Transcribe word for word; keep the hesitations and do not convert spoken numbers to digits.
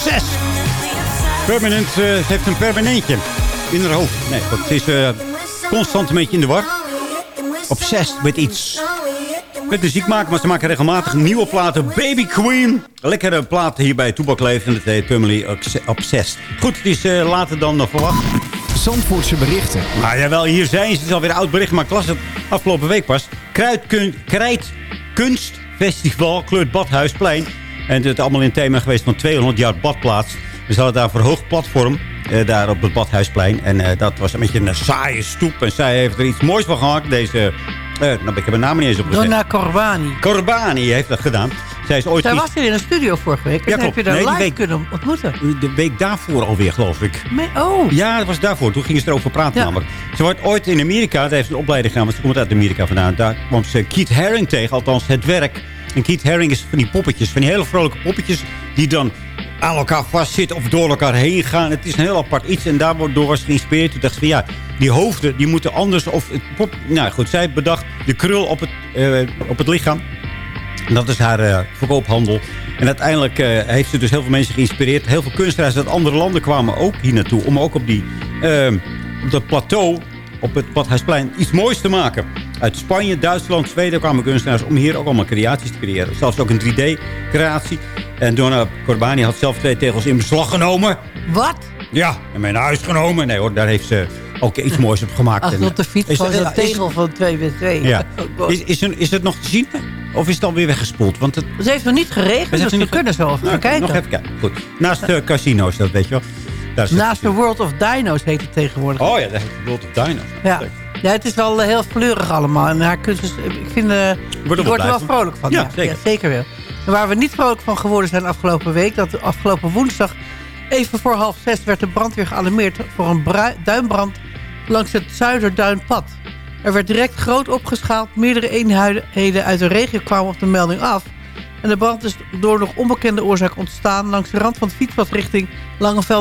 Obsessed. Permanent, uh, ze heeft een permanentje in haar hoofd. Nee, dat is uh, constant een beetje in de war. Obsessed met iets. Met muziek maken, maar ze maken regelmatig nieuwe platen. Baby Queen. Lekkere platen hier bij Toebak Leeft. En dat heet Permanently Obsessed. Goed, het is uh, later dan uh, verwacht. Zandvoortse berichten. Maar jawel, hier zijn ze. Het is alweer een oud bericht, maar ik las het afgelopen week pas. Kruidkun- Krijtkunstfestival kleurt Badhuisplein. En het is allemaal in thema geweest van tweehonderd jaar badplaats. We hadden daar een verhoogd platform. Uh, daar op het Badhuisplein. En uh, dat was een beetje een saaie stoep. En zij heeft er iets moois van gemaakt. Deze, uh, nou, ik heb haar naam niet eens opgezet. Donna Corbani. Corbani heeft dat gedaan. Zij is ooit Zij iets... was hier in een studio vorige week. En Ja, dan heb je daar nee, live week... kunnen ontmoeten. De week daarvoor alweer, geloof ik. Me oh. Ja, dat was daarvoor. Toen gingen ze erover praten Ja. namelijk. Ze wordt ooit in Amerika, daar heeft ze een opleiding gedaan. Want ze komt uit Amerika vandaan. Daar kwam ze Keith Haring tegen, althans het werk. En Keith Haring is van die poppetjes. Van die hele vrolijke poppetjes die dan aan elkaar vastzitten of door elkaar heen gaan. Het is een heel apart iets. En daardoor was ze geïnspireerd. Toen dacht ze van ja, die hoofden die moeten anders. Of het pop... Nou goed, zij bedacht de krul op het, uh, op het lichaam. En dat is haar uh, verkoophandel. En uiteindelijk uh, heeft ze dus heel veel mensen geïnspireerd. Heel veel kunstenaars uit andere landen kwamen ook hier naartoe. Om ook op, die, uh, op dat plateau, op het Badhuisplein, iets moois te maken. Uit Spanje, Duitsland, Zweden kwamen kunstenaars om hier ook allemaal creaties te creëren. Zelfs ook een drie D-creatie. En Donna Corbani had zelf twee tegels in beslag genomen. Wat? Ja, en mee naar huis genomen. Nee hoor, daar heeft ze ook iets moois op gemaakt. Als op de fiets is, van is, zo'n is, tegel van twee bij twee. Ja. Oh, is, is, er, is het nog te zien? Of is het alweer weggespoeld? Want het, Ze heeft nog niet geregeld, dus we niet kunnen zo even nou, kijken. Nog even kijken. Goed. Naast de casino's, dat weet je wel. Daar is het Naast de casino. World of Dino's heet het tegenwoordig. Oh ja, dat heet World of Dino's. Ja. Ja, het is wel uh, heel fleurig allemaal. En haar kunst is, ik vind, uh, Wordt ik word er wel vrolijk van. Ja, Ja, zeker. Ja, zeker wel. En waar we niet vrolijk van geworden zijn afgelopen week... dat afgelopen woensdag, even voor half zes... werd de brandweer gealarmeerd voor een brui- duinbrand... langs het Zuiderduinpad. Er werd direct groot opgeschaald. Meerdere eenheden uit de regio kwamen op de melding af. En de brand is door nog onbekende oorzaak ontstaan... langs de rand van het fietspad richting Langeveld.